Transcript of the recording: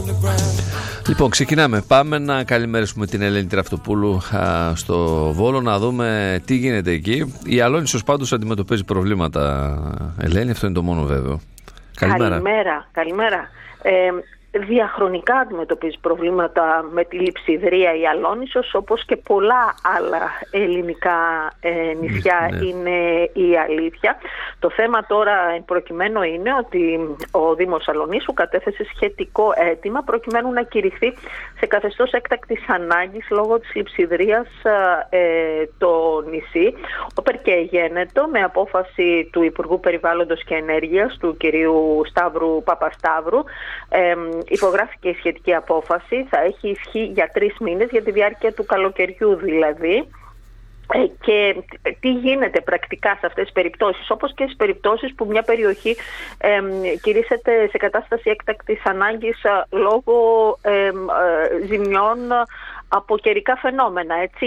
Λοιπόν, ξεκινάμε. Πάμε να καλημερίσουμε την Ελένη Τραφτοπούλου στο Βόλο, να δούμε τι γίνεται εκεί. Η Αλόνισσος πάντως αντιμετωπίζει προβλήματα, Ελένη, αυτό είναι το μόνο βέβαιο. Καλημέρα. Διαχρονικά αντιμετωπίζει προβλήματα με τη λειψιδρία η Αλόνισσος, όπως και πολλά άλλα ελληνικά νησιά, είναι η αλήθεια. Το θέμα τώρα προκειμένου είναι ότι ο Δήμος Αλονίσου κατέθεσε σχετικό αίτημα προκειμένου να κηρυχθεί σε καθεστώς έκτακτης ανάγκης λόγω της λειψιδρίας το νησί. Όπερ και γένετο με απόφαση του Υπουργού Περιβάλλοντος και Ενέργειας, του κυρίου Σταύρου Παπασταύρου, υπογράφηκε η σχετική απόφαση, θα έχει ισχύ για 3 μήνες, για τη διάρκεια του καλοκαιριού δηλαδή. Και τι γίνεται πρακτικά σε αυτές τις περιπτώσεις, όπως και στις περιπτώσεις που μια περιοχή κηρύσσεται σε κατάσταση έκτακτης ανάγκης λόγω ζημιών από καιρικά φαινόμενα, έτσι.